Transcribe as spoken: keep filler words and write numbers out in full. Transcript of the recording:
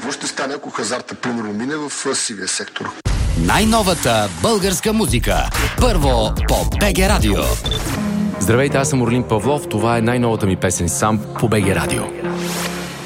Какво ще стане, ако хазарта, примерно, мине в сивия сектор? Най-новата българска музика. Първо по БГ Радио. Здравейте, аз съм Орлин Павлов. Това е най-новата ми песен сам по БГ Радио.